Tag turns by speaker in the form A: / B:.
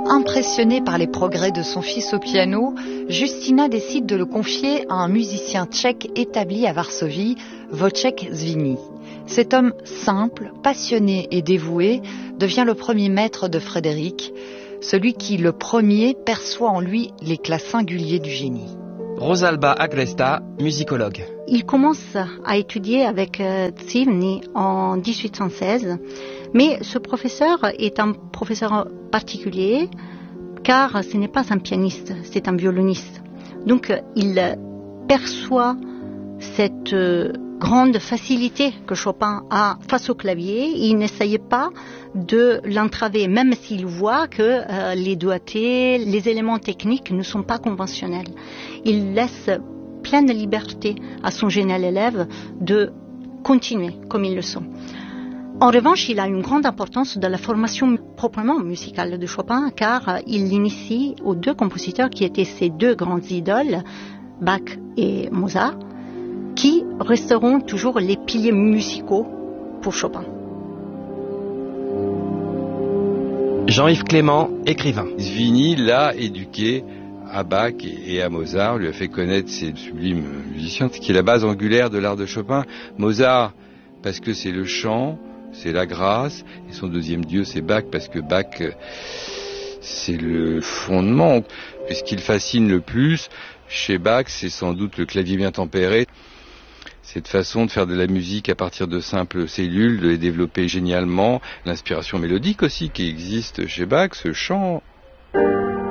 A: Impressionnée par les progrès de son fils au piano, Justina décide de le confier à un musicien tchèque établi à Varsovie, Wojciech Zwini. Cet homme simple, passionné et dévoué devient le premier maître de Frédéric, celui qui, le premier, perçoit en lui l'éclat singulier du génie.
B: Rosalba Agresta, musicologue.
C: Il commence à étudier avec Zwini en 1816, mais ce professeur est un professeur particulier car ce n'est pas un pianiste, c'est un violoniste. Donc il perçoit cette grande facilité que Chopin a face au clavier. Il n'essayait pas de l'entraver, même s'il voit que les doigtés, les éléments techniques ne sont pas conventionnels. Il laisse pleine liberté à son génial élève de continuer comme ils le sont. En revanche, il a une grande importance dans la formation proprement musicale de Chopin, car il l'initie aux deux compositeurs qui étaient ses deux grandes idoles, Bach et Mozart, qui resteront toujours les piliers musicaux pour Chopin.
B: Jean-Yves Clément, écrivain.
D: Zwini l'a éduqué à Bach et à Mozart, lui a fait connaître ces sublimes musiciens, ce qui est la base angulaire de l'art de Chopin. Mozart, parce que c'est le chant, c'est la grâce, et son deuxième dieu c'est Bach, parce que Bach c'est le fondement. Ce qui le fascine le plus chez Bach, c'est sans doute le clavier bien tempéré, cette façon de faire de la musique à partir de simples cellules, de les développer génialement, l'inspiration mélodique aussi qui existe chez Bach, ce chant.